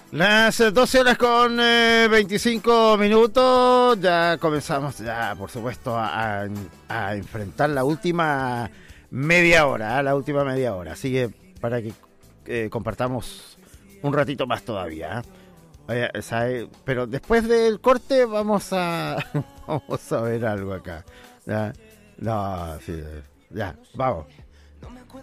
Las 12 horas con 25 minutos, ya comenzamos, ya por supuesto, a enfrentar la última media hora, la última media hora. Así que para que compartamos un ratito más todavía. Pero después del corte vamos a vamos a ver algo acá. ¿Ya? No, sí, ya, vamos.